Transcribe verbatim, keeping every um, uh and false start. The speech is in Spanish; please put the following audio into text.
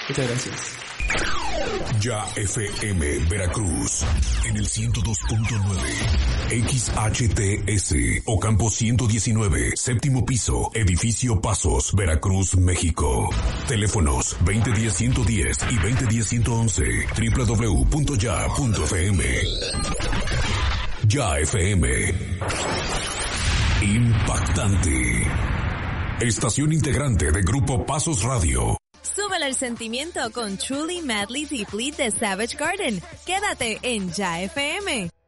Muchas gracias. Ya F M Veracruz en el ciento dos punto nueve, X H T S Ocampo ciento diecinueve, séptimo piso, edificio Pasos, Veracruz, México. Teléfonos veinte diez ciento diez y veinte diez ciento once, doble u doble u doble u punto ya punto f m. Ya F M. Impactante. Estación integrante de Grupo Pasos Radio. Súbele el sentimiento con Truly Madly Deeply de Savage Garden. Quédate en Ya F M.